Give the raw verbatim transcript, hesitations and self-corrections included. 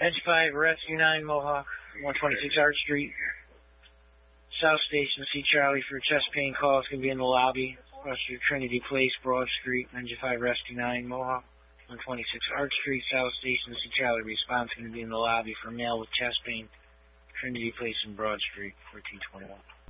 Engine five, Rescue nine, Mohawk, one twenty-six Arch Street. South Station, C. Charlie for chest pain calls can be in the lobby. Across your Trinity Place, Broad Street, Engine five, Rescue nine, Mohawk, one twenty-six Arch Street. South Station, C. Charlie response can be in the lobby for male with chest pain, Trinity Place and Broad Street, fourteen twenty-one.